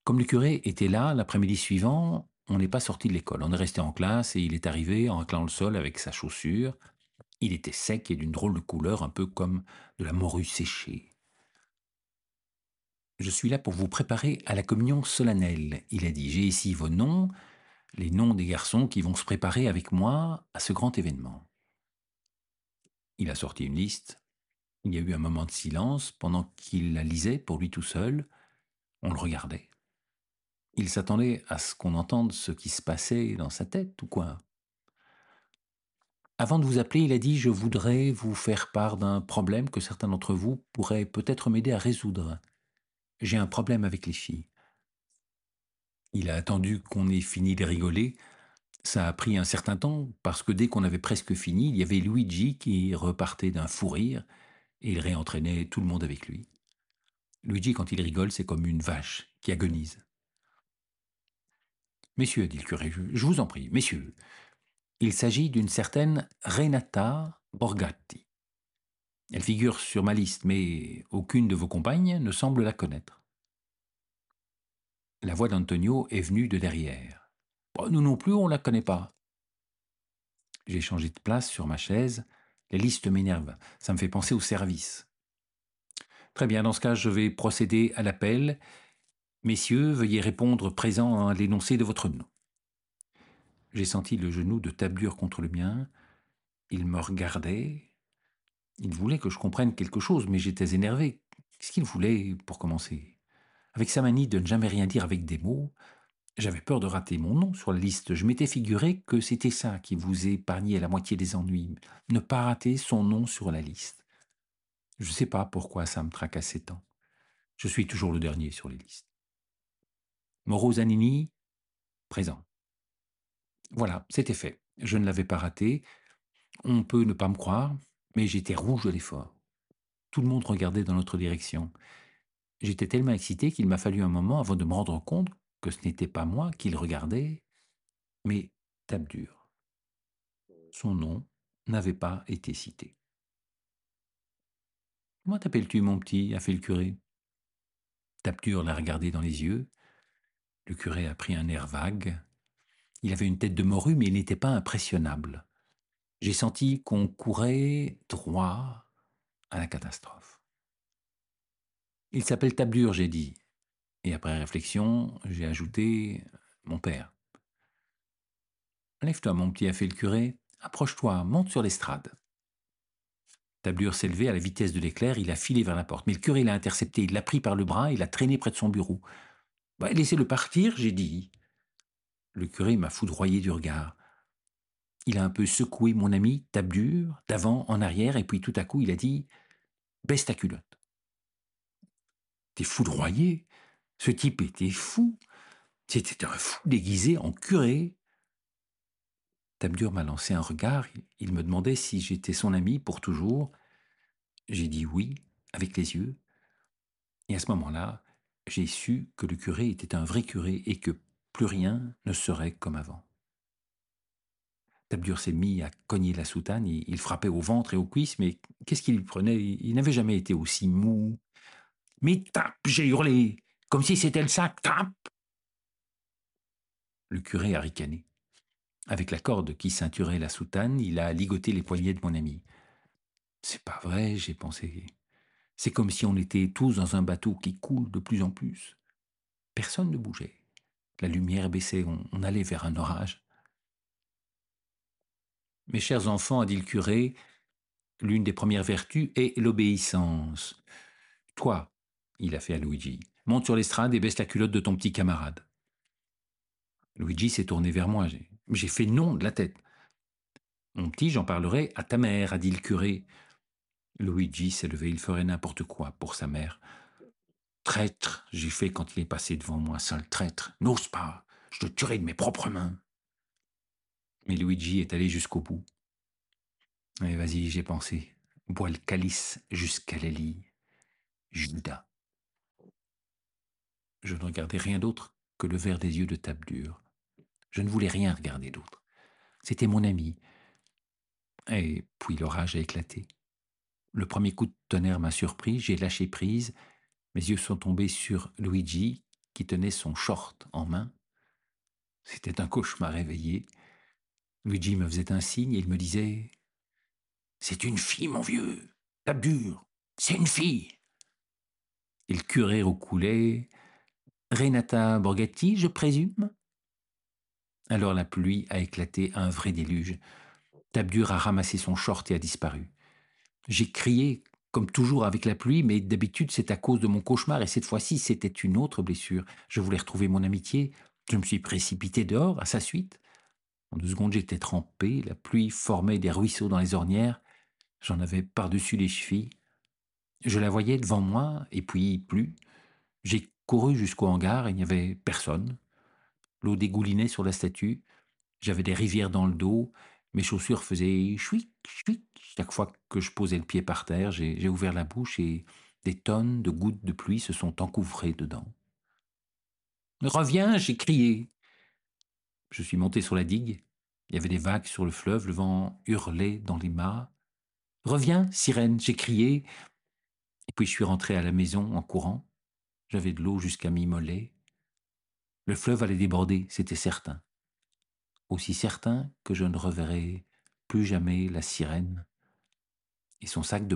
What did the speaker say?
Comme le curé était là, l'après-midi suivant, on n'est pas sorti de l'école. On est resté en classe et il est arrivé en raclant le sol avec sa chaussure. Il était sec et d'une drôle de couleur, un peu comme de la morue séchée. Je suis là pour vous préparer à la communion solennelle, il a dit. J'ai ici vos noms, les noms des garçons qui vont se préparer avec moi à ce grand événement. Il a sorti une liste. Il y a eu un moment de silence pendant qu'il la lisait pour lui tout seul. On le regardait. Il s'attendait à ce qu'on entende ce qui se passait dans sa tête ou quoi. Avant de vous appeler, il a dit « Je voudrais vous faire part d'un problème que certains d'entre vous pourraient peut-être m'aider à résoudre. J'ai un problème avec les filles. » Il a attendu qu'on ait fini de rigoler. Ça a pris un certain temps parce que dès qu'on avait presque fini, il y avait Luigi qui repartait d'un fou rire et il réentraînait tout le monde avec lui. Luigi, quand il rigole, c'est comme une vache qui agonise. « Messieurs, dit le curé, je vous en prie, messieurs, il s'agit d'une certaine Renata Borgatti. Elle figure sur ma liste, mais aucune de vos compagnes ne semble la connaître. » La voix d'Antonio est venue de derrière. « Nous non plus, on ne la connaît pas. » J'ai changé de place sur ma chaise. Les listes m'énervent. Ça me fait penser au service. Très bien, dans ce cas, je vais procéder à l'appel. Messieurs, veuillez répondre présent à l'énoncé de votre nom. J'ai senti le genou de Tablure contre le mien. Il me regardait. Il voulait que je comprenne quelque chose, mais j'étais énervé. Qu'est-ce qu'il voulait, pour commencer? Avec sa manie de ne jamais rien dire avec des mots, j'avais peur de rater mon nom sur la liste. Je m'étais figuré que c'était ça qui vous épargnait la moitié des ennuis, ne pas rater son nom sur la liste. Je ne sais pas pourquoi ça me tracassait tant. Je suis toujours le dernier sur les listes. Mauro Zanini, présent. Voilà, c'était fait. Je ne l'avais pas raté. On peut ne pas me croire, mais j'étais rouge de l'effort. Tout le monde regardait dans notre direction. J'étais tellement excité qu'il m'a fallu un moment avant de me rendre compte que ce n'était pas moi qu'il regardait, mais Tabdur. Son nom n'avait pas été cité. « Comment t'appelles-tu, mon petit ?» a fait le curé. Tabdur l'a regardé dans les yeux. Le curé a pris un air vague. Il avait une tête de morue, mais il n'était pas impressionnable. J'ai senti qu'on courait droit à la catastrophe. « Il s'appelle Tabdur, j'ai dit. Et après réflexion, j'ai ajouté « mon père ». « Lève-toi, mon petit », a fait le curé. « Approche-toi, monte sur l'estrade. » Tabdur s'est levé à la vitesse de l'éclair, il a filé vers la porte. Mais le curé l'a intercepté, il l'a pris par le bras et l'a traîné près de son bureau. « Laissez-le partir, j'ai dit. » Le curé m'a foudroyé du regard. Il a un peu secoué mon ami, Tabdur, d'avant en arrière, et puis tout à coup il a dit « Baisse ta culotte. » T'es foudroyé? Ce type était fou. C'était un fou déguisé en curé. Tabdur m'a lancé un regard. Il me demandait si j'étais son ami pour toujours. J'ai dit oui, avec les yeux. Et à ce moment-là, j'ai su que le curé était un vrai curé et que plus rien ne serait comme avant. Tabdur s'est mis à cogner la soutane. Il frappait au ventre et aux cuisses, mais qu'est-ce qu'il lui prenait? Il n'avait jamais été aussi mou. « Mais tape !» j'ai hurlé, comme si c'était le sac. « Tape !» Le curé a ricané. Avec la corde qui ceinturait la soutane, il a ligoté les poignets de mon ami. « C'est pas vrai, j'ai pensé. C'est comme si on était tous dans un bateau qui coule de plus en plus. » Personne ne bougeait. La lumière baissait, on allait vers un orage. « Mes chers enfants, a dit le curé, l'une des premières vertus est l'obéissance. Toi, il a fait à Luigi, monte sur l'estrade et baisse la culotte de ton petit camarade. » Luigi s'est tourné vers moi. J'ai fait non de la tête. « Mon petit, j'en parlerai à ta mère, a dit le curé. » Luigi s'est levé, il ferait n'importe quoi pour sa mère. « Traître, j'ai fait quand il est passé devant moi, sale traître. N'ose pas, je te tuerai de mes propres mains. » Mais Luigi est allé jusqu'au bout. « Mais vas-y, j'ai pensé. Bois le calice jusqu'à la lie. Judas. » Je ne regardais rien d'autre que le vert des yeux de Tabdur. Je ne voulais rien regarder d'autre. C'était mon ami. Et puis l'orage a éclaté. Le premier coup de tonnerre m'a surpris, j'ai lâché prise. Mes yeux sont tombés sur Luigi, qui tenait son short en main. C'était un cauchemar réveillé. Luigi me faisait un signe et il me disait « C'est une fille, mon vieux, tape dur, c'est une fille !» Et le curé roucoulait « Renata Borghetti, je présume ?» Alors la pluie a éclaté, un vrai déluge. Tabdur a ramassé son short et a disparu. J'ai crié, comme toujours avec la pluie, mais d'habitude c'est à cause de mon cauchemar et cette fois-ci c'était une autre blessure. Je voulais retrouver mon amitié. Je me suis précipité dehors à sa suite. En 2 secondes j'étais trempé, la pluie formait des ruisseaux dans les ornières. J'en avais par-dessus les chevilles. Je la voyais devant moi et puis plus. J'ai couru jusqu'au hangar, il n'y avait personne. L'eau dégoulinait sur la statue. J'avais des rivières dans le dos. Mes chaussures faisaient chouic, chouic. Chaque fois que je posais le pied par terre, j'ai ouvert la bouche et des tonnes de gouttes de pluie se sont engouffrées dedans. Reviens, j'ai crié. Je suis monté sur la digue. Il y avait des vagues sur le fleuve, le vent hurlait dans les mâts. Reviens, sirène, j'ai crié. Et puis je suis rentré à la maison en courant. J'avais de l'eau jusqu'à mi-mollet. Le fleuve allait déborder, c'était certain. Aussi certain que je ne reverrai plus jamais la sirène et son sac de